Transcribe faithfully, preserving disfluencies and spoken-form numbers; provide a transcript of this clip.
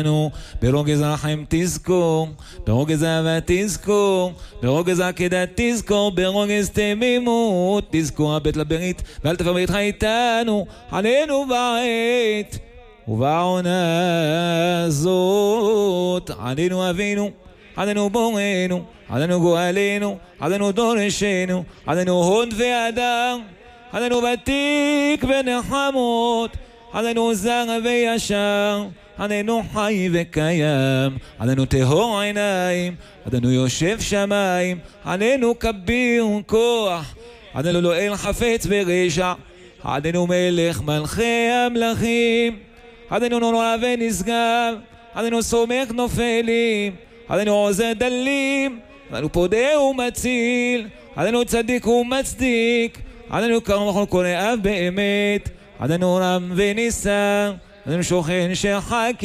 ברוגז רחם תזכור, ברוגז אהבה תזכור, ברוגז עקדה תזכור, ברוגז תמימות תזכור הבית לברית, ואל תפר ביתך איתנו, עלינו בעת ובעונה זאת. עלינו אבינו, עלינו בורנו, עלינו גואלנו, עלינו דורשנו, עלינו הוד והדר, עלינו ותיק ונחמות, עלינו זר וישר, עלינו חי וקיים, עלינו טהור עיניים, עלינו יושב שמיים, עלינו כביר כוח, עלינו לא אל חפץ ברשע, עלינו מלך מלכי המלכים, עלינו נורא ונשגב, עלינו סומך נופלים, עלינו עוזר דלים, עלינו פודה ומציל, עלינו צדיק ומצדיק, עלינו קרוב וכל כל אב באמת, עלינו רם וניסה, עלינו שוכן שחק